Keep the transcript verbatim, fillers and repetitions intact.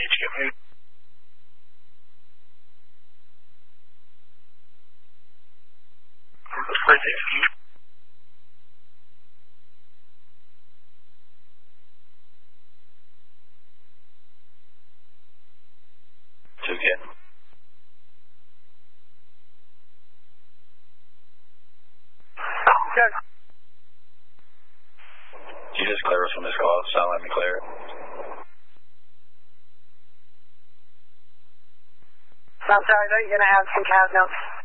H Q. Bridge H Q. Two again. Check. Can you just clear us from this call? Sound let me clear it. I'm sorry, though, you're going to have some C A S notes.